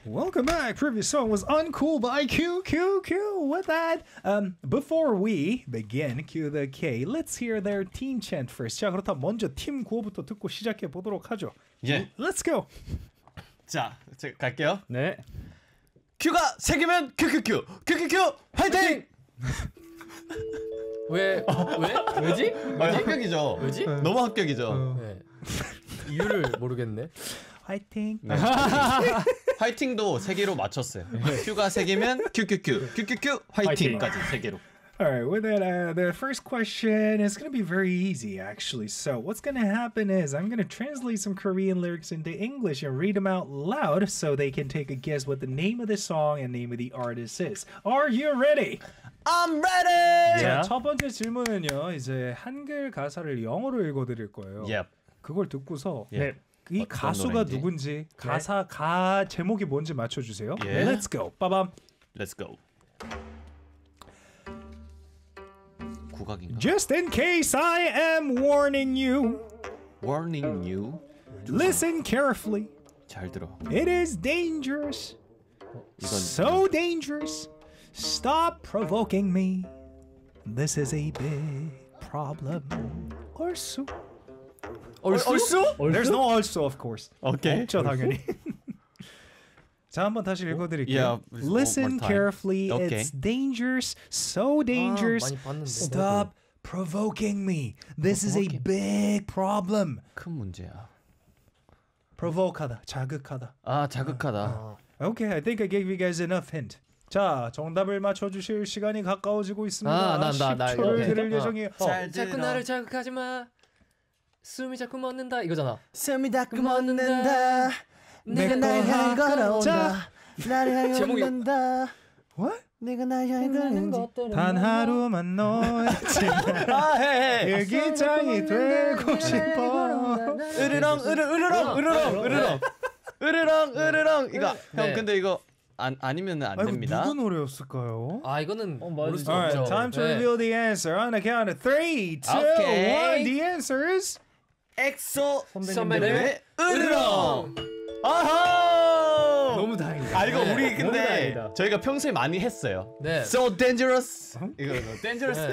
Welcome back. Previous song was Uncool by QQQ. With that, before we begin, cue the K. Let's hear their team chant first. 자, 그렇다면 먼저 팀 구호부터 듣고 시작해 보도록 하죠. 예. Let's go. 자, 제가 갈게요. 네. 큐가 세 개면 큐큐큐. 큐큐큐 화이팅! 왜지? 합격이죠. 왜지? 너무 합격이죠. 네. 이유를 모르겠네. 화이팅. 네. 화이팅도 세 개로 맞췄어요. 큐가 세 개면 큐큐큐. 큐큐큐 화이팅까지 세 개로. All right, with that, the first question is going to be very easy, actually. So what's going to happen is I'm going to translate some Korean lyrics into English and read them out loud so they can take a guess what the name of the song and name of the artist is. Are you ready? I'm ready. 자, 첫 번째 질문은요. 이제 한글 가사를 영어로 읽어드릴 거예요. Yep. 그걸 듣고서 예. 이 어떤 가수가 노래인지. 누군지 제목이 뭔지 맞춰주세요. 예. Let's go. 빠밤. Let's go. 국악인가? Just in case I am warning you, Warning you. listen carefully. 잘 들어. It is dangerous. So dangerous. Stop provoking me. This is a big problem. 얼쑤. 얼쑤? There's no also, of course. 오케이. 없죠, 당연히. 자, 한번 다시 읽어드릴게요. Yeah, Listen one more time. carefully. Okay. It's dangerous. So dangerous. 많이 봤는데. Stop provoking me. This is a big problem. 큰 문제야. provoke하다. 자극하다. 아, 자극하다. Okay, I think I gave you guys enough hint. 자, 정답을 맞춰주실 시간이 가까워지고 있습니다. 나 10초를 이거. 드릴 예정이에요. 잘 자꾸 들어. 나를 자극하지 마. 숨이 자꾸 멎는다 이거잖아. 숨이 자꾸 멎는다. 내가 날 향해 걸어온다. 나를 향해 제목이- 온다. What? 내가 날 향해 걸는지. 단 하루만 너의 아, 해. 일기장이 되고 싶어. 으르렁 이거 네. 형 근데 이거 아니면 안 됩니다. 누구 노래였을까요? 아 이거는 모를 수 Alright, 없죠. time to 네. reveal the answer on the count of 3, 2, Okay. 1. The answer is 엑소 선배님의 으르렁. 아하. 너무 다행이다. 아 이거 우리 너무 근데 다행이다. 저희가 평소에 많이 했어요. 네. So dangerous. 이거 dangerous.